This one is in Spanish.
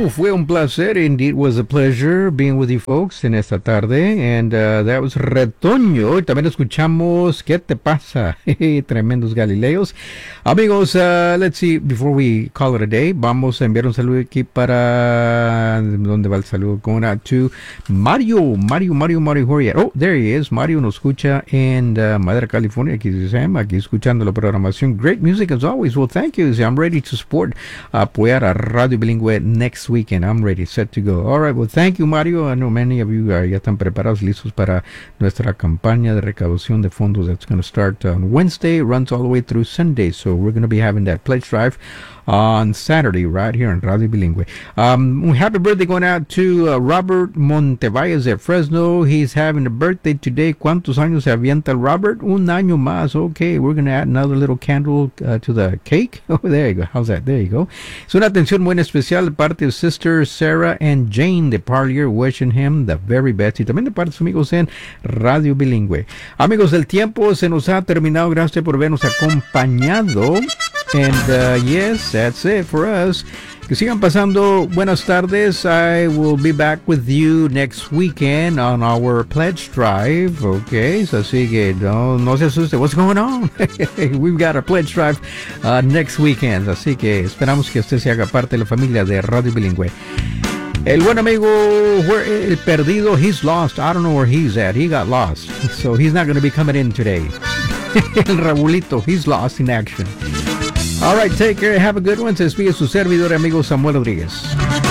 Fue un placer. Indeed was a pleasure being with you folks en esta tarde. And that was Retoño. También escuchamos ¿Qué te pasa? Tremendos Galileos. Amigos, let's see, before we call it a day, vamos a enviar un saludo aquí para... ¿Dónde va el saludo? Going out to Mario. Oh, there he is. Mario nos escucha en Madera, California. Aquí dice Sam, aquí escuchando la programación. Great music as always. Well, thank you. I'm ready to support, apoyar a Radio Bilingüe next weekend. I'm ready, set to go. All right, well, thank you, Mario. I know many of you ya están preparados, listos para nuestra campaña de recaudación de fondos that's going to start on Wednesday, runs all the way through Sunday. So we're going to be having that pledge drive on Saturday right here on Radio Bilingüe. Happy birthday going out to Robert Montevalles de Fresno. He's having a birthday today. ¿Cuántos años se avienta el Robert? Un año más. Okay, we're going to add another little candle to the cake. Oh, there you go. How's that? There you go. Es una atención muy especial de parte de Sister Sarah and Jane de Parlier, wishing him the very best. Y también de parte de sus amigos en Radio Bilingüe. Amigos, el tiempo se nos ha terminado. Gracias por habernos acompañado. And yes, that's it for us. Que sigan pasando buenas tardes. I will be back with you next weekend on our pledge drive. Okay, so así que no se asuste. What's going on? We've got a pledge drive next weekend. Así que esperamos que usted se haga parte de la familia de Radio Bilingüe. El buen amigo, el perdido, he's lost. I don't know where he's at. He got lost. So he's not going to be coming in today. El Raulito, he's lost in action. All right, take care. Have a good one. Se despide su servidor amigo Samuel Rodríguez.